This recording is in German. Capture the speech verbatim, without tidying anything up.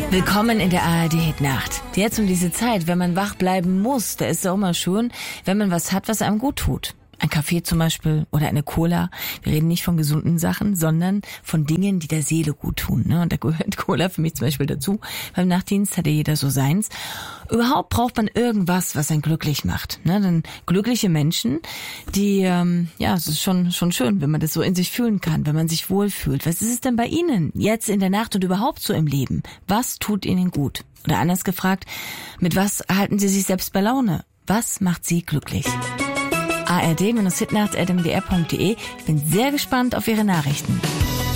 Willkommen in der A R D-Hitnacht. Jetzt um diese Zeit, wenn man wach bleiben muss, da ist es auch mal schön, wenn man was hat, was einem gut tut. Ein Kaffee zum Beispiel oder eine Cola. Wir reden nicht von gesunden Sachen, sondern von Dingen, die der Seele gut tun. Ne? Und da gehört Cola für mich zum Beispiel dazu. Beim Nachtdienst hat ja jeder so seins. Überhaupt braucht man irgendwas, was einen glücklich macht. Ne? Denn glückliche Menschen, die, ähm, ja, es ist schon schon schön, wenn man das so in sich fühlen kann, wenn man sich wohlfühlt. Was ist es denn bei Ihnen jetzt in der Nacht und überhaupt so im Leben? Was tut Ihnen gut? Oder anders gefragt, mit was halten Sie sich selbst bei Laune? Was macht Sie glücklich? A R D-Hitnacht at m d r punkt d e. Ich bin sehr gespannt auf Ihre Nachrichten.